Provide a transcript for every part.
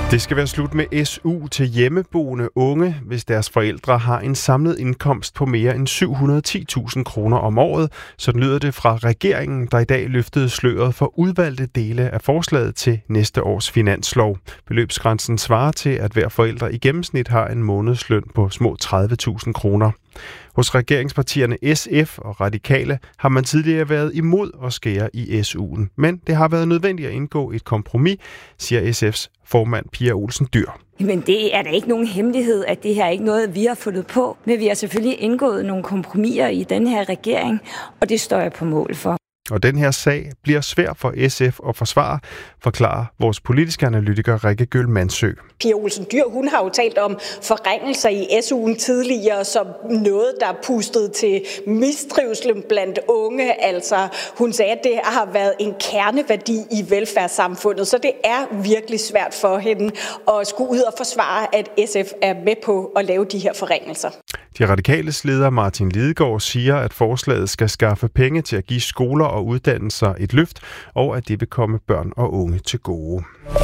Det skal være slut med SU til hjemmeboende unge, hvis deres forældre har en samlet indkomst på mere end 710.000 kroner om året. Sådan lyder det fra regeringen, der i dag løftede sløret for udvalgte dele af forslaget til næste års finanslov. Beløbsgrænsen svarer til, at hver forælder i gennemsnit har en månedsløn på små 30.000 kroner. Hos regeringspartierne SF og Radikale har man tidligere været imod at skære i SU'en. Men det har været nødvendigt at indgå et kompromis, siger SF's formand Pia Olsen Dyhr. Men det er da ikke nogen hemmelighed, at det her er ikke noget, vi har fundet på. Men vi har selvfølgelig indgået nogle kompromiser i den her regering, og det står jeg på mål for. Og den her sag bliver svær for SF at forsvare, forklarer vores politiske analytiker Rikke Gøl Mandsø. Pia Olsen Dyhr, hun har jo talt om forringelser i SU'en tidligere som noget, der pustede til mistrivsel blandt unge. Altså, hun sagde, at det har været en kerneværdi i velfærdssamfundet, så det er virkelig svært for hende at skulle ud og forsvare, at SF er med på at lave de her forringelser. De radikales leder Martin Lidegaard siger, at forslaget skal skaffe penge til at give skoler og uddannelser et løft, og at det vil komme børn og unge til gode.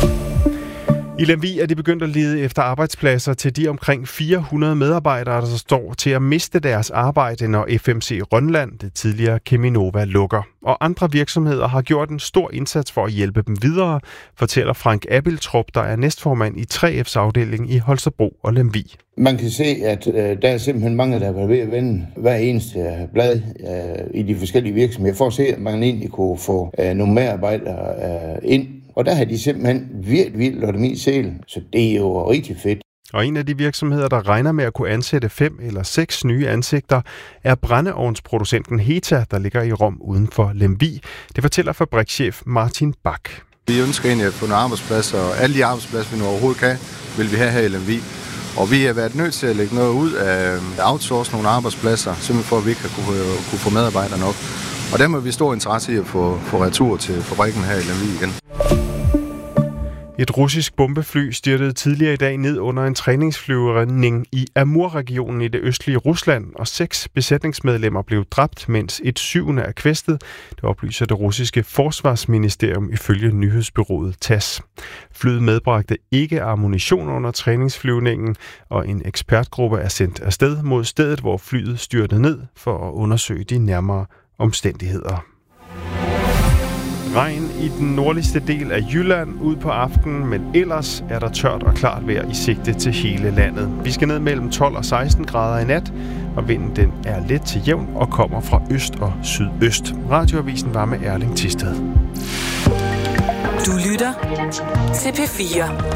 I Lemvig er de begyndt at lede efter arbejdspladser til de omkring 400 medarbejdere, der står til at miste deres arbejde, når FMC Rønland, det tidligere Cheminova, lukker. Og andre virksomheder har gjort en stor indsats for at hjælpe dem videre, fortæller Frank Abildrup, der er næstformand i 3F's afdeling i Holstebro og Lemvig. Man kan se, at der er simpelthen mange, der er ved at vende hver eneste blad i de forskellige virksomheder, for at se, at man egentlig kunne få nogle medarbejdere ind. Og der har de simpelthen vildt lagt dem i selen, så det er jo rigtig fedt. Og en af de virksomheder, der regner med at kunne ansætte 5 eller 6 nye ansigter, er brændeovnsproducenten Heta, der ligger i Rom uden for Lemvig. Det fortæller fabrikschef Martin Bak. Vi ønsker egentlig at få nogle arbejdspladser, og alle de arbejdspladser, vi nu overhovedet kan, vil vi have her i Lemvig. Og vi har været nødt til at lægge noget ud af outsource nogle arbejdspladser, simpelthen for at vi ikke kunne få medarbejdere nok. Og der må vi stor interesse i at få retur til fabrikken her i Lemvig igen. Et russisk bombefly styrtede tidligere i dag ned under en træningsflyvning i Amur-regionen i det østlige Rusland, og 6 besætningsmedlemmer blev dræbt, mens et 7. er kvæstet. Det oplyser det russiske forsvarsministerium ifølge nyhedsbureauet TASS. Flyet medbragte ikke ammunition under træningsflyvningen, og en ekspertgruppe er sendt afsted mod stedet, hvor flyet styrtede ned for at undersøge de nærmere omstændigheder. Regn i den nordligste del af Jylland ud på aftenen, men ellers er der tørt og klart vejr i sigte til hele landet. Vi skal ned mellem 12 og 16 grader i nat, og vinden den er let til jævn og kommer fra øst og sydøst. Radioavisen var med Erling Thisted. Du lytter til P4.